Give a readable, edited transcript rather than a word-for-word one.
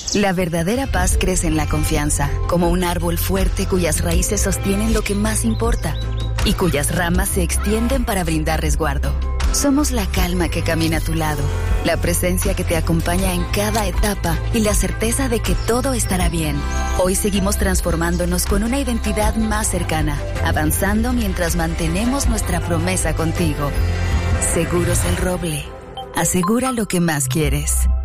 La verdadera paz crece en la confianza, como un árbol fuerte cuyas raíces sostienen lo que más importa y cuyas ramas se extienden para brindar resguardo. Somos la calma que camina a tu lado, la presencia que te acompaña en cada etapa y la certeza de que todo estará bien. Hoy seguimos transformándonos con una identidad más cercana, avanzando mientras mantenemos nuestra promesa contigo. Seguros El Roble. Asegura lo que más quieres.